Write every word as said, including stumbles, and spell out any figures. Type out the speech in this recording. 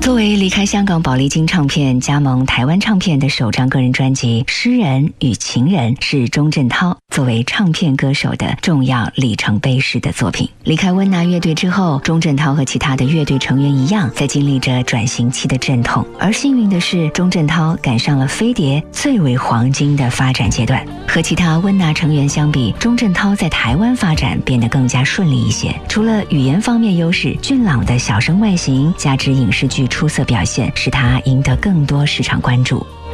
作为离开香港宝丽金唱片加盟台湾唱片的首张个人专辑《诗人与情人》是钟镇涛作为唱片歌手的重要里程碑式的作品。离开温拿乐队之后，钟镇涛和其他的乐队成员一样，在经历着转型期的阵痛。而幸运的是，钟镇涛赶上了飞碟最为黄金的发展阶段。和其他温拿成员相比，钟镇涛在台湾发展变得更加顺利一些。除了语言方面优势，俊朗的小生外形加之影视剧出色表现，使他赢得更多市场关注。